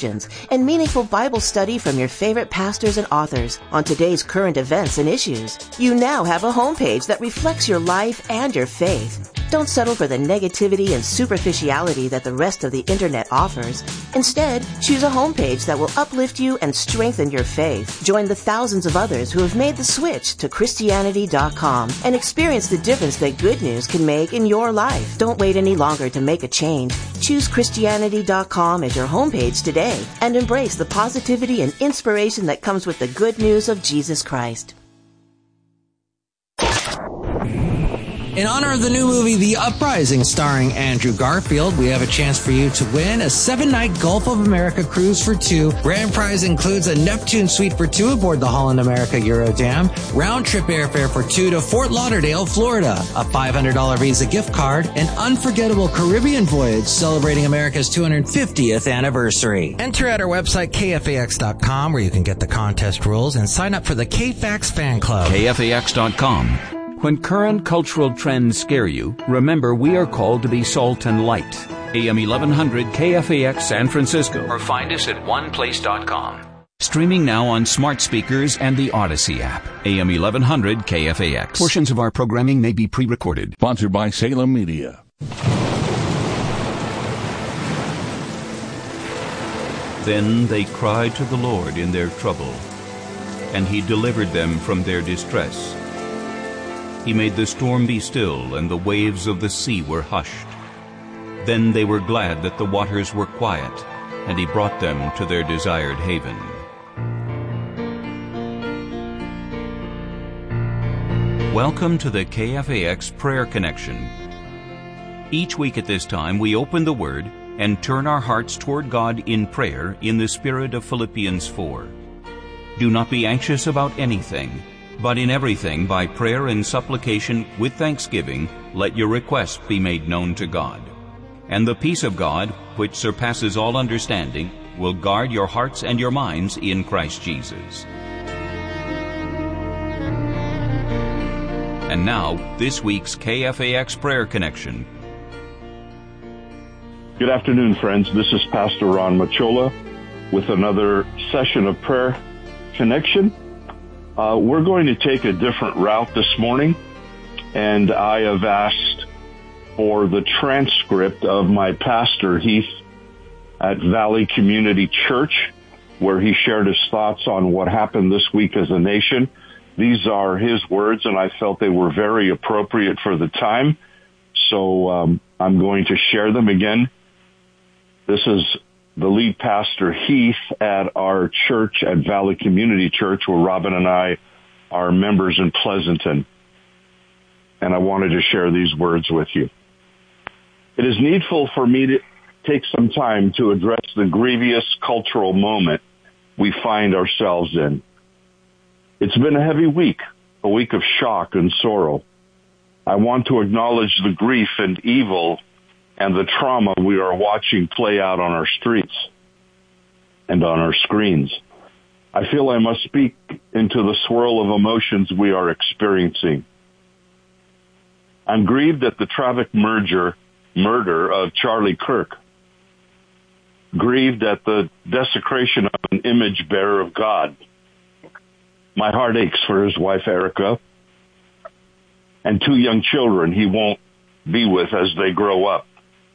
questions, and meaningful Bible study from your favorite pastors and authors on today's current events and issues. You now have a homepage that reflects your life and your faith. Don't settle for the negativity and superficiality that the rest of the internet offers. Instead, choose a homepage that will uplift you and strengthen your faith. Join the thousands of others who have made the switch to Christianity.com and experience the difference that good news can make in your life. Don't wait any longer to make a change. Choose Christianity.com as your homepage today and embrace the positivity and inspiration that comes with the good news of Jesus Christ. In honor of the new movie, The Uprising, starring Andrew Garfield, we have a chance for you to win a 7-night Gulf of America cruise for 2. Grand prize includes a Neptune suite for 2 aboard the Holland America Eurodam, round-trip airfare for 2 to Fort Lauderdale, Florida, a $500 Visa gift card, an unforgettable Caribbean voyage celebrating America's 250th anniversary. Enter at our website, KFAX.com, where you can get the contest rules and sign up for the KFAX fan club. KFAX.com. When current cultural trends scare you, remember we are called to be salt and light. AM 1100 KFAX San Francisco, or find us at oneplace.com. Streaming now on smart speakers and the Odyssey app. AM 1100 KFAX. Portions of our programming may be pre-recorded. Sponsored by Salem Media. Then they cried to the Lord in their trouble, and He delivered them from their distress. He made the storm be still, and the waves of the sea were hushed. Then they were glad that the waters were quiet, and He brought them to their desired haven. Welcome to the KFAX Prayer Connection. Each week at this time, we open the Word and turn our hearts toward God in prayer in the spirit of Philippians 4. Do not be anxious about anything, but in everything, by prayer and supplication with thanksgiving, let your requests be made known to God. And the peace of God, which surpasses all understanding, will guard your hearts and your minds in Christ Jesus. And now, this week's KFAX Prayer Connection. Good afternoon, friends. This is Pastor Ron Machola with another session of Prayer Connection. We're going to take a different route this morning, and I have asked for the transcript of my pastor, Heath, at Valley Community Church, where he shared his thoughts on what happened this week as a nation. These are his words, and I felt they were very appropriate for the time, so I'm going to share them again. This is the lead pastor, Heath, at our church at Valley Community Church, where Robin and I are members in Pleasanton. And I wanted to share these words with you. It is needful for me to take some time to address the grievous cultural moment we find ourselves in. It's been a heavy week, a week of shock and sorrow. I want to acknowledge the grief and evil and the trauma we are watching play out on our streets and on our screens. I feel I must speak into the swirl of emotions we are experiencing. I'm grieved at the tragic murder of Charlie Kirk. Grieved at the desecration of an image bearer of God. My heart aches for his wife, Erica, and 2 young children he won't be with as they grow up.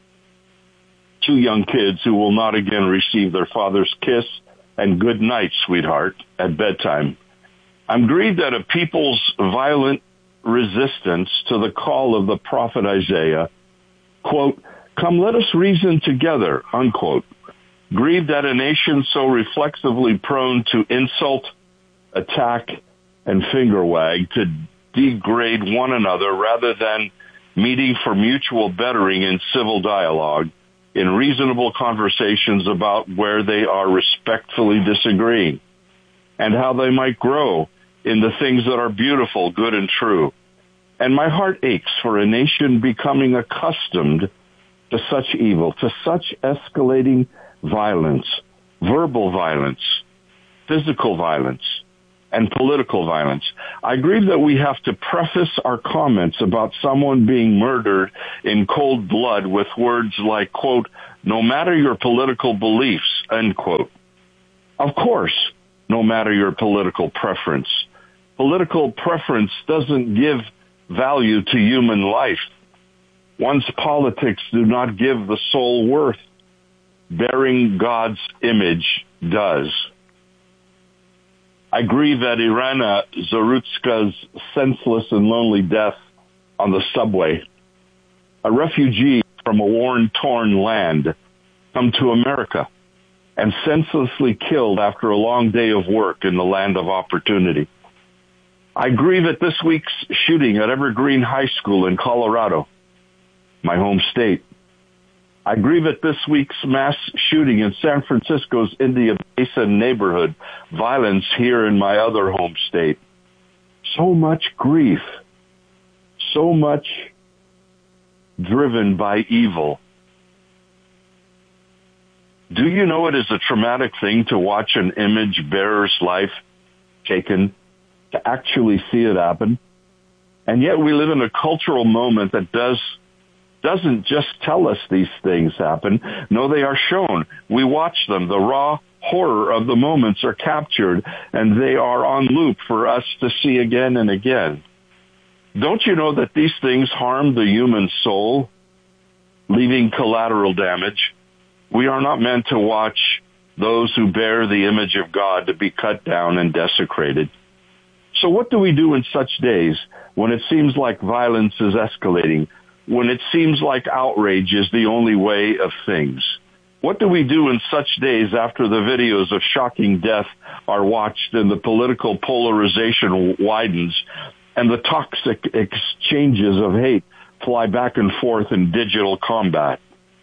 2 young kids who will not again receive their father's kiss and good night, sweetheart, at bedtime. I'm grieved at a people's violent resistance to the call of the prophet Isaiah, quote, "Come, let us reason together," unquote. Grieved at a nation so reflexively prone to insult, attack, and finger wag, to degrade one another rather than meeting for mutual bettering in civil dialogue, in reasonable conversations about where they are respectfully disagreeing, and how they might grow in the things that are beautiful, good, and true. And my heart aches for a nation becoming accustomed to such evil, to such escalating violence, verbal violence, physical violence, and political violence. I grieve that we have to preface our comments about someone being murdered in cold blood with words like, quote, "No matter your political beliefs, end quote. Of course, no matter your political preference doesn't give value to human life. One's politics do not give the soul worth. Bearing God's image does. I grieve at Irina Zarutska's senseless and lonely death on the subway. A refugee from a war-torn land come to America and senselessly killed after a long day of work in the land of opportunity. I grieve at this week's shooting at Evergreen High School in Colorado, my home state. I grieve at this week's mass shooting in San Francisco's India Basin neighborhood, violence here in my other home state. So much grief, so much driven by evil. Do you know it is a traumatic thing to watch an image bearer's life taken, to actually see it happen? And yet we live in a cultural moment that doesn't just tell us these things happen. No, they are shown. We watch them. The raw horror of the moments are captured, and they are on loop for us to see again and again. Don't you know that these things harm the human soul, leaving collateral damage? We are not meant to watch those who bear the image of God to be cut down and desecrated. So what do we do in such days when it seems like violence is escalating, when it seems like outrage is the only way of things? What do we do in such days after the videos of shocking death are watched and the political polarization widens and the toxic exchanges of hate fly back and forth in digital combat?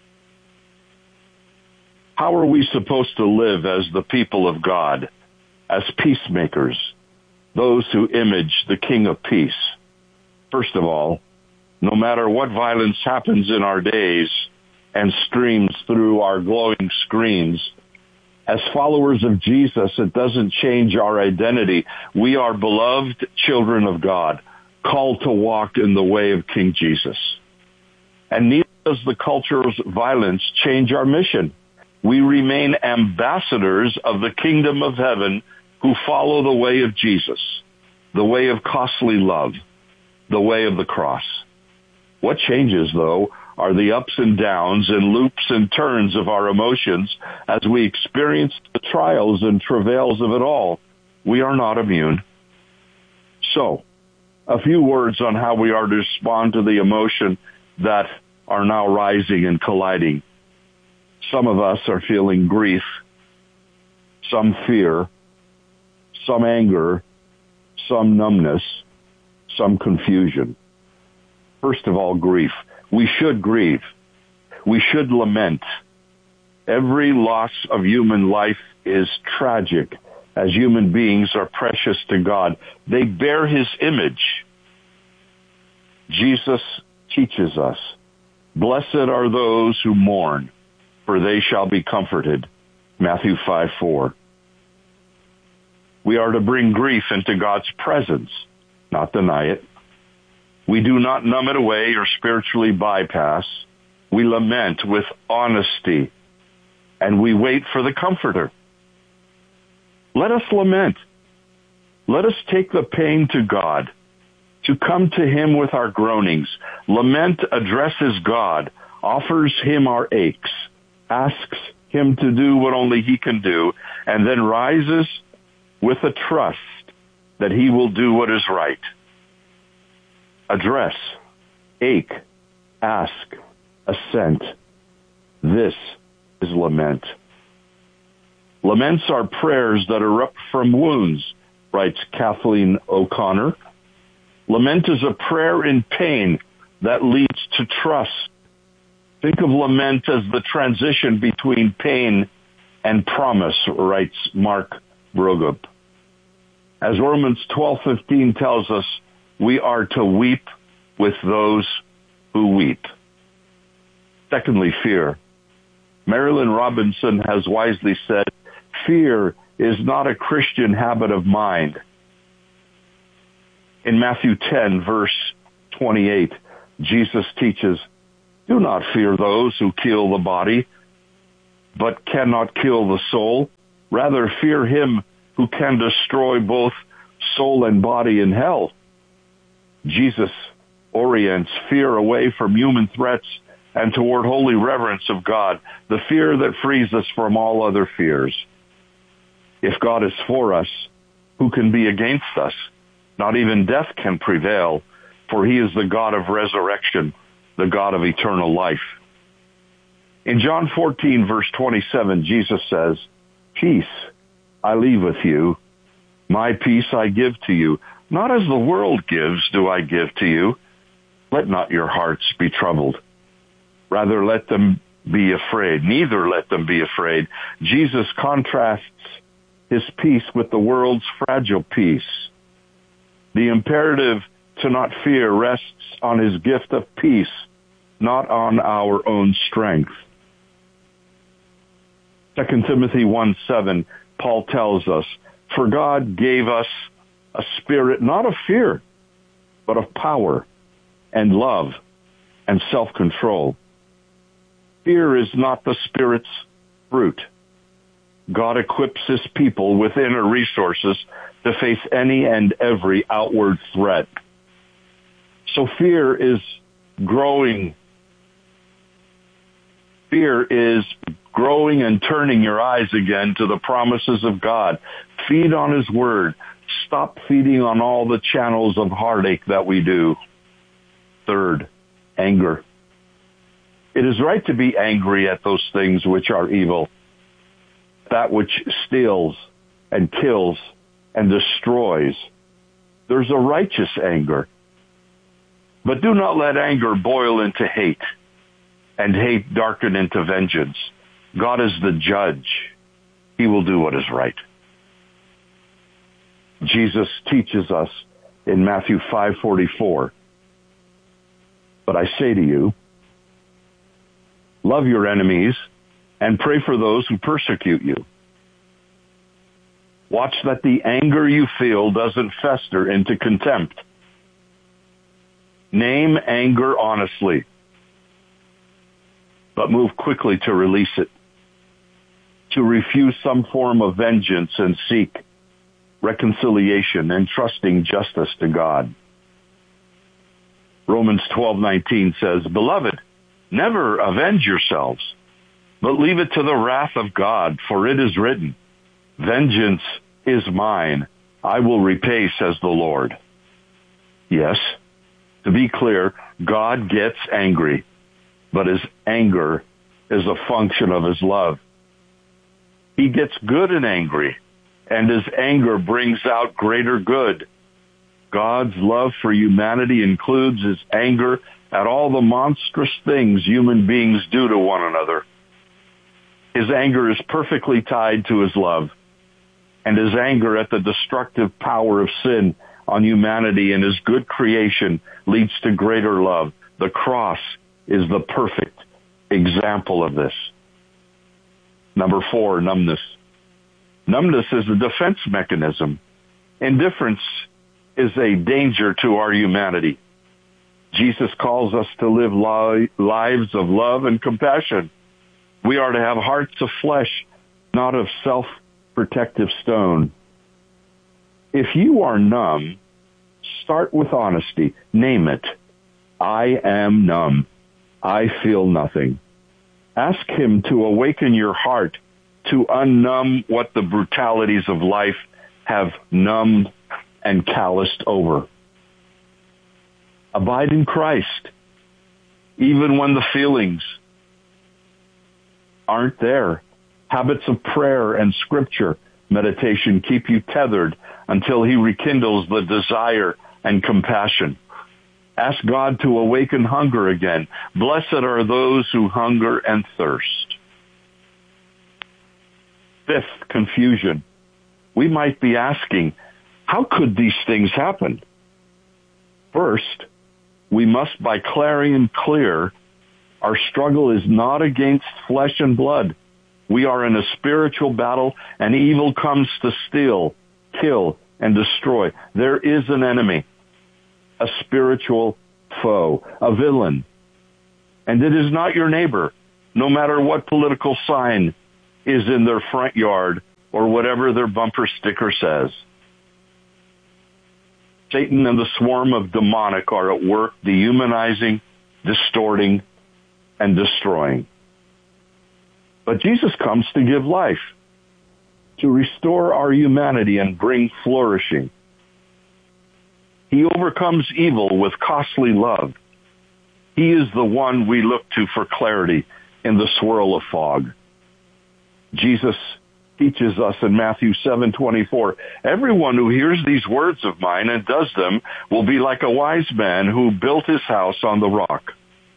How are we supposed to live as the people of God, as peacemakers, those who image the King of Peace? First of all, no matter what violence happens in our days and streams through our glowing screens, as followers of Jesus, it doesn't change our identity. We are beloved children of God, called to walk in the way of King Jesus. And neither does the culture's violence change our mission. We remain ambassadors of the kingdom of heaven who follow the way of Jesus, the way of costly love, the way of the cross. What changes, though, are the ups and downs and loops and turns of our emotions as we experience the trials and travails of it all. We are not immune. So, a few words on how we are to respond to the emotion that are now rising and colliding. Some of us are feeling grief, some fear, some anger, some numbness, some confusion. First of all, grief. We should grieve. We should lament. Every loss of human life is tragic, as human beings are precious to God. They bear his image. Jesus teaches us, "Blessed are those who mourn, for they shall be comforted." Matthew 5:4. We are to bring grief into God's presence, not deny it. We do not numb it away or spiritually bypass. We lament with honesty, and we wait for the Comforter. Let us lament. Let us take the pain to God, to come to him with our groanings. Lament addresses God, offers him our aches, asks him to do what only he can do, and then rises with a trust that he will do what is right. Address, ache, ask, assent. This is lament. Laments are prayers that erupt from wounds, writes Kathleen O'Connor. Lament is a prayer in pain that leads to trust. Think of lament as the transition between pain and promise, writes Mark Brogup. As Romans 12:15 tells us, we are to weep with those who weep. Secondly, fear. Marilyn Robinson has wisely said, fear is not a Christian habit of mind. In Matthew 10, verse 28, Jesus teaches, "Do not fear those who kill the body, but cannot kill the soul. Rather, fear him who can destroy both soul and body in hell. Jesus orients fear away from human threats and toward holy reverence of God, the fear that frees us from all other fears. If God is for us, who can be against us? Not even death can prevail, for he is the God of resurrection, the God of eternal life. In John 14, verse 27, Jesus says, "Peace I leave with you, my peace I give to you. Not as the world gives do I give to you. Let not your hearts be troubled. Rather let them be afraid. Neither let them be afraid." Jesus contrasts his peace with the world's fragile peace. The imperative to not fear rests on his gift of peace, not on our own strength. 2 Timothy 1:7, Paul tells us, "For God gave us a spirit not of fear, but of power and love and self-control." Fear is not the Spirit's fruit. God equips his people with inner resources to face any and every outward threat. So fear is growing. Fear is growing and turning your eyes again to the promises of God. Feed on his word. Stop feeding on all the channels of heartache that we do. Third, anger. It is right to be angry at those things which are evil, that which steals and kills and destroys. There's a righteous anger. But do not let anger boil into hate, and hate darken into vengeance. God is the judge. He will do what is right. Jesus teaches us in Matthew 5:44, "But I say to you, love your enemies and pray for those who persecute you. Watch that the anger you feel doesn't fester into contempt. Name anger honestly, but move quickly to release it, to refuse some form of vengeance and seek reconciliation, entrusting justice to God." Romans 12:19 says, "Beloved, never avenge yourselves, but leave it to the wrath of God, for it is written, 'Vengeance is mine, I will repay,' says the Lord." Yes, to be clear, God gets angry, but his anger is a function of his love. He gets good and angry, and his anger brings out greater good. God's love for humanity includes his anger at all the monstrous things human beings do to one another. His anger is perfectly tied to his love, and his anger at the destructive power of sin on humanity and his good creation leads to greater love. The cross is the perfect example of this. Number 4, numbness. Numbness is a defense mechanism. Indifference is a danger to our humanity. Jesus calls us to live lives of love and compassion. We are to have hearts of flesh, not of self-protective stone. If you are numb, start with honesty. Name it. I am numb. I feel nothing. Ask him to awaken your heart to unnumb what the brutalities of life have numbed and calloused over. Abide in Christ, even when the feelings aren't there. Habits of prayer and scripture meditation keep you tethered until he rekindles the desire and compassion. Ask God to awaken hunger again. Blessed are those who hunger and thirst. Fifth, confusion. We might be asking, how could these things happen? First, we must, by clarion clear, our struggle is not against flesh and blood. We are in a spiritual battle, and evil comes to steal, kill, and destroy. There is an enemy, a spiritual foe, a villain. And it is not your neighbor, no matter what political sign is in their front yard or whatever their bumper sticker says. Satan and the swarm of demonic are at work dehumanizing, distorting, and destroying. But Jesus comes to give life, to restore our humanity and bring flourishing. He overcomes evil with costly love. He is the one we look to for clarity in the swirl of fog. Jesus teaches us in Matthew 7:24, everyone who hears these words of mine and does them will be like a wise man who built his house on the rock.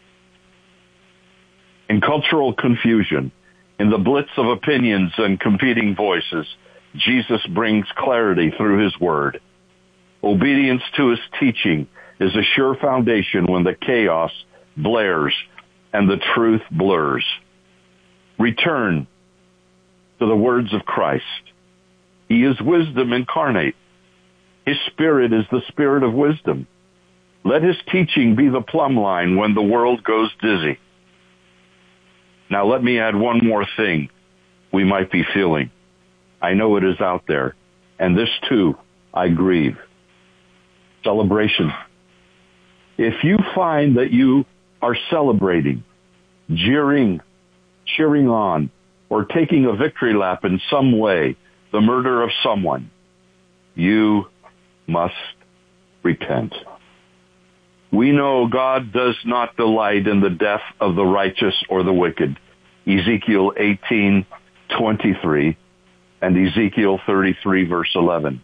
In cultural confusion, in the blitz of opinions and competing voices, Jesus brings clarity through his word. Obedience to his teaching is a sure foundation when the chaos blares and the truth blurs. Return to the words of Christ. He is wisdom incarnate. His spirit is the spirit of wisdom. Let his teaching be the plumb line when the world goes dizzy. Now let me add one more thing we might be feeling. I know it is out there, and this too I grieve. Celebration. If you find that you are celebrating, jeering, cheering on, or taking a victory lap in some way, the murder of someone, you must repent. We know God does not delight in the death of the righteous or the wicked. Ezekiel 18:23 and Ezekiel 33 verse 11.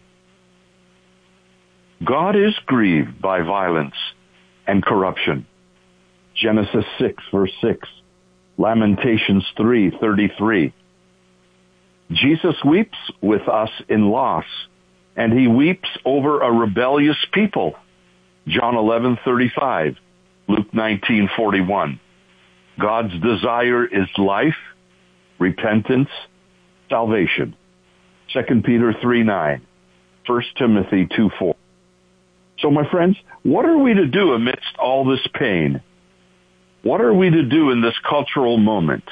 God is grieved by violence and corruption. Genesis 6 verse 6. Lamentations 3:33. Jesus weeps with us in loss, and he weeps over a rebellious people. John 11:35, Luke 19:41. God's desire is life, repentance, salvation. 2 Peter 3:9, 1 Timothy 2:4. So my friends, what are we to do amidst all this pain? What are we to do in this cultural moment?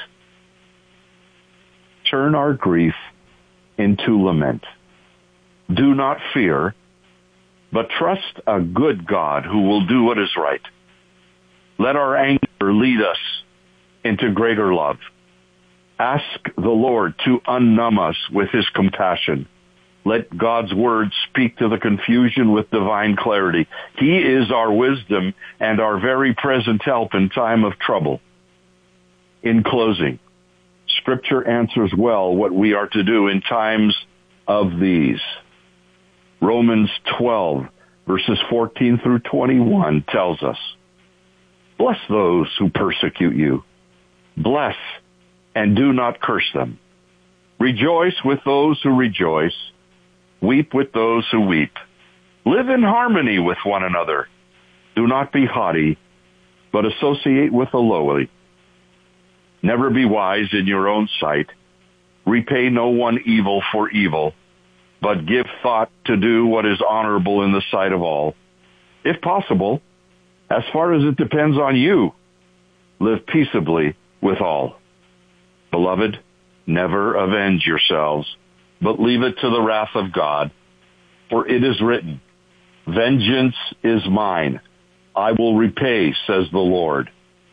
Turn our grief into lament. Do not fear, but trust a good God who will do what is right. Let our anger lead us into greater love. Ask the Lord to unnumb us with his compassion. Let God's word speak to the confusion with divine clarity. He is our wisdom and our very present help in time of trouble. In closing, Scripture answers well what we are to do in times of these. Romans 12, verses 14 through 21 tells us, bless those who persecute you. Bless and do not curse them. Rejoice with those who rejoice. Weep with those who weep. Live in harmony with one another. Do not be haughty, but associate with the lowly. Never be wise in your own sight. Repay no one evil for evil, but give thought to do what is honorable in the sight of all. If possible, as far as it depends on you, live peaceably with all. Beloved, never avenge yourselves, but leave it to the wrath of God. For it is written, vengeance is mine. I will repay, says the Lord.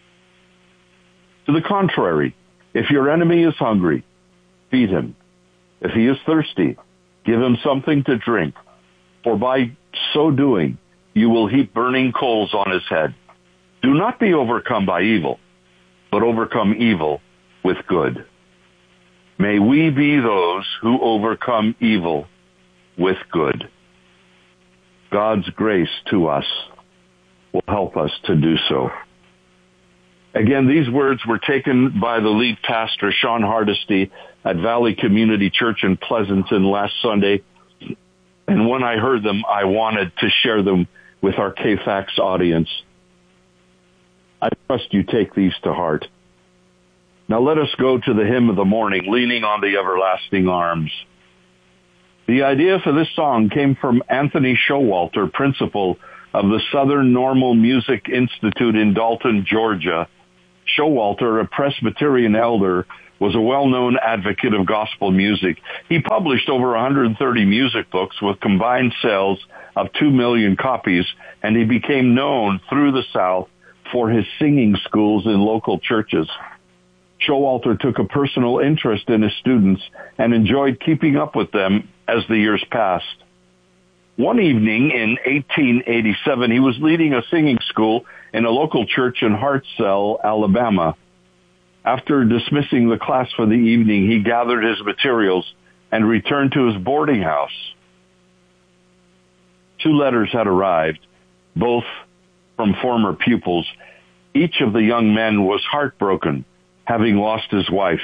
To the contrary, if your enemy is hungry, feed him. If he is thirsty, give him something to drink. For by so doing, you will heap burning coals on his head. Do not be overcome by evil, but overcome evil with good. May we be those who overcome evil with good. God's grace to us will help us to do so. Again, these words were taken by the lead pastor, Sean Hardesty, at Valley Community Church in Pleasanton last Sunday. And when I heard them, I wanted to share them with our KFAX audience. I trust you take these to heart. Now let us go to the hymn of the morning, Leaning on the Everlasting Arms. The idea for this song came from Anthony Showalter, principal of the Southern Normal Music Institute in Dalton, Georgia. Showalter, a Presbyterian elder, was a well-known advocate of gospel music. He published over 130 music books with combined sales of 2 million copies, and he became known through the South for his singing schools in local churches. Showalter took a personal interest in his students and enjoyed keeping up with them as the years passed. One evening in 1887, he was leading a singing school in a local church in Hartselle, Alabama. After dismissing the class for the evening, he gathered his materials and returned to his boarding house. 2 letters had arrived, both from former pupils. Each of the young men was heartbroken, having lost his wife.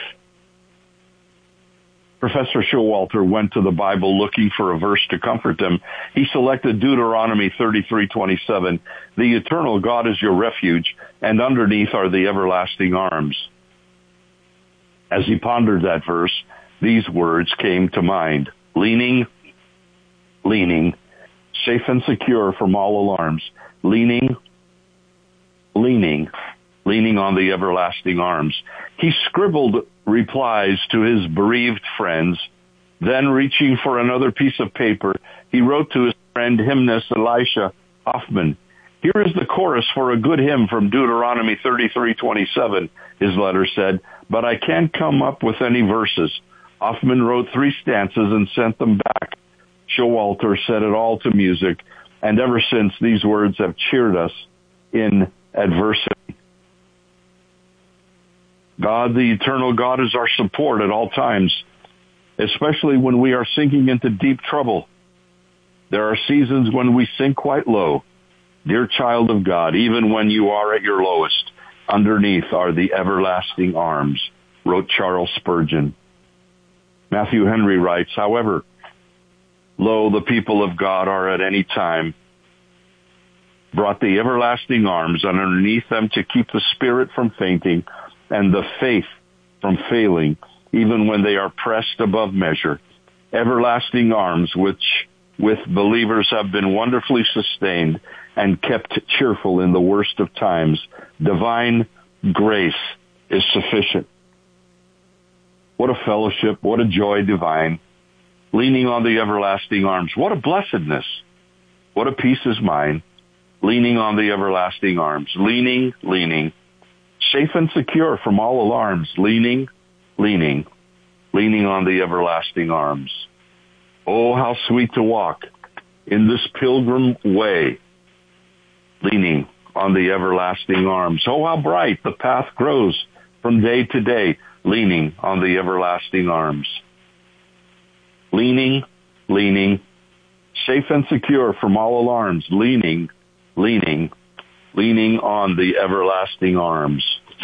Professor Showalter went to the Bible looking for a verse to comfort them. He selected Deuteronomy 33:27, "The eternal God is your refuge, and underneath are the everlasting arms." As he pondered that verse, these words came to mind: leaning, leaning, safe and secure from all alarms, leaning, leaning, leaning on the everlasting arms. He scribbled replies to his bereaved friends. Then, reaching for another piece of paper, he wrote to his friend hymnist Elisha Hoffman. "Here is the chorus for a good hymn from Deuteronomy 33:27, his letter said, "but I can't come up with any verses." Hoffman wrote 3 stanzas and sent them back. Showalter set it all to music, and ever since these words have cheered us in adversity. God, the eternal God, is our support at all times, especially when we are sinking into deep trouble. There are seasons when we sink quite low. Dear child of God, even when you are at your lowest, underneath are the everlasting arms, wrote Charles Spurgeon. Matthew Henry writes, however, lo, the people of God are at any time brought the everlasting arms, and underneath them to keep the spirit from fainting and the faith from failing, even when they are pressed above measure. Everlasting arms which with believers have been wonderfully sustained and kept cheerful in the worst of times. Divine grace is sufficient. What a fellowship, what a joy divine, leaning on the everlasting arms. What a blessedness, what a peace is mine, leaning on the everlasting arms, leaning, leaning, safe and secure from all alarms, leaning, leaning, leaning on the everlasting arms. Oh, how sweet to walk in this pilgrim way, leaning on the everlasting arms. Oh, how bright the path grows from day to day, leaning on the everlasting arms. Leaning, leaning, safe and secure from all alarms, leaning, leaning, leaning on the everlasting arms.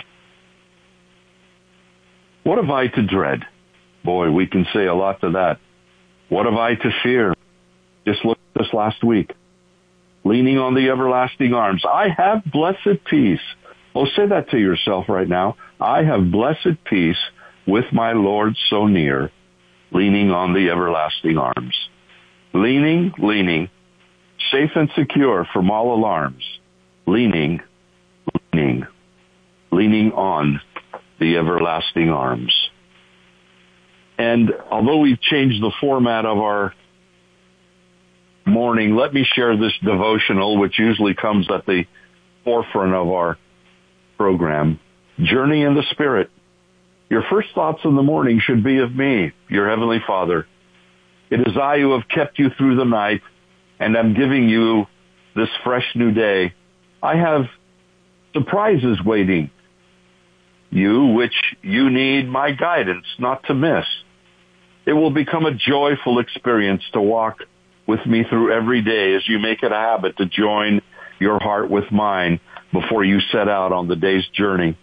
What have I to dread? Boy, we can say a lot to that. What have I to fear? Just look at this last week. Leaning on the everlasting arms. I have blessed peace. Oh, say that to yourself right now. I have blessed peace with my Lord so near, leaning on the everlasting arms. Leaning, leaning, safe and secure from all alarms. Leaning, leaning, leaning on the everlasting arms. And although we've changed the format of our morning, let me share this devotional, which usually comes at the forefront of our program. Journey in the Spirit. Your first thoughts in the morning should be of me, your Heavenly Father. It is I who have kept you through the night, and am giving you this fresh new day. I have surprises waiting you, which you need my guidance not to miss. It will become a joyful experience to walk with me through every day as you make it a habit to join your heart with mine before you set out on the day's journey.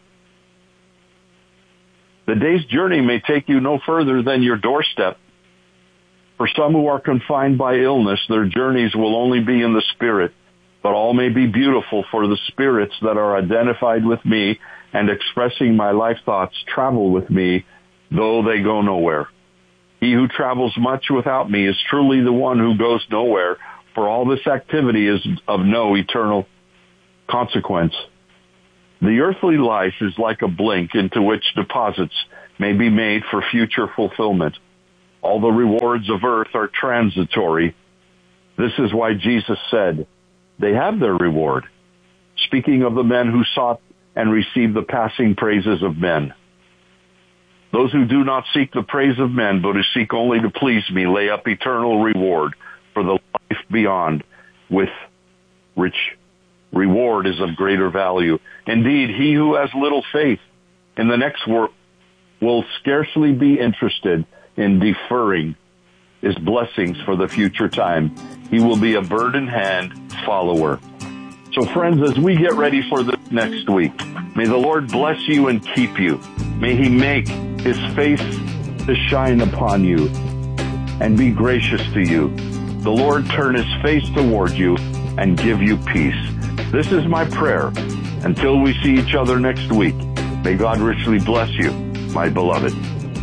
The day's journey may take you no further than your doorstep. For some who are confined by illness, their journeys will only be in the Spirit, but all may be beautiful for the spirits that are identified with me and expressing my life thoughts travel with me, though they go nowhere. He who travels much without me is truly the one who goes nowhere, for all this activity is of no eternal consequence. The earthly life is like a blink into which deposits may be made for future fulfillment. All the rewards of earth are transitory. This is why Jesus said, they have their reward, speaking of the men who sought and received the passing praises of men. Those who do not seek the praise of men, but who seek only to please me, lay up eternal reward for the life beyond, with which reward is of greater value. Indeed, he who has little faith in the next world will scarcely be interested in deferring his blessings for the future time. He will be a bird in hand follower. So friends, as we get ready for this next week, may the Lord bless you and keep you. May he make his face to shine upon you and be gracious to you. The Lord turn his face toward you and give you peace. This is my prayer. Until we see each other next week, may God richly bless you, my beloved.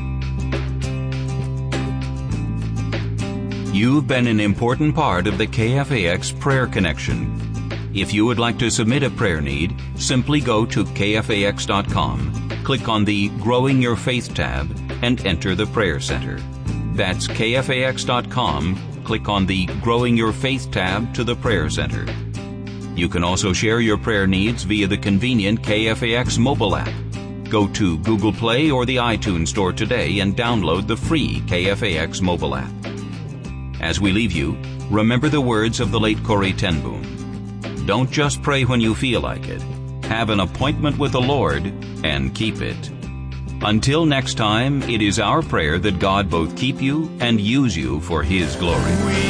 You've been an important part of the KFAX Prayer Connection. If you would like to submit a prayer need, simply go to kfax.com, click on the Growing Your Faith tab, and enter the Prayer Center. That's kfax.com, click on the Growing Your Faith tab to the Prayer Center. You can also share your prayer needs via the convenient KFAX mobile app. Go to Google Play or the iTunes Store today and download the free KFAX mobile app. As we leave you, remember the words of the late Corrie ten Boom. Don't just pray when you feel like it. Have an appointment with the Lord and keep it. Until next time, it is our prayer that God both keep you and use you for His glory.